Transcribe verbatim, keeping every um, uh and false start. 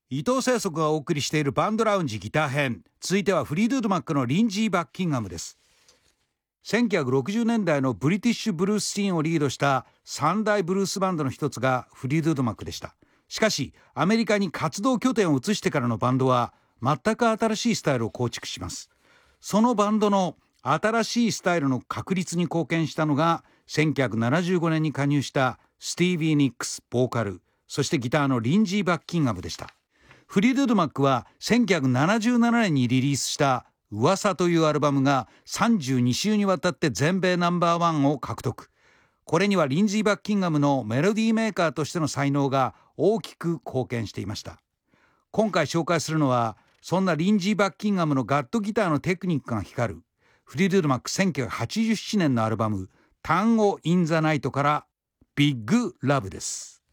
伊藤聖則がお送りしているバンドラウンジギター編。続いてはフリードゥードマックのリンジー・バッキンガムです。せんきゅうひゃくろくじゅうねんだいのブリティッシュブルースシーンをリードした三大ブルースバンドの一つがフリードゥードマックでした。しかしアメリカに活動拠点を移してからのバンドは全く新しいスタイルを構築します。そのバンドの新しいスタイルの確立に貢献したのがせんきゅうひゃくななじゅうごねんに加入したスティービー・ニックスボーカル、そしてギターのリンジー・バッキンガムでした。フリードゥードマックはせんきゅうひゃくななじゅうななねんにリリースした噂というアルバムがさんじゅうにしゅうにわたって全米ナンバーワンを獲得。これにはリンジー・バッキンガムのメロディーメーカーとしての才能が大きく貢献していました。今回紹介するのはそんなリンジー・バッキンガムのガットギターのテクニックが光るフリードゥードマックせんきゅうひゃくはちじゅうななねんのアルバムタンゴ・イン・ザ・ナイトからビッグ・ラブです。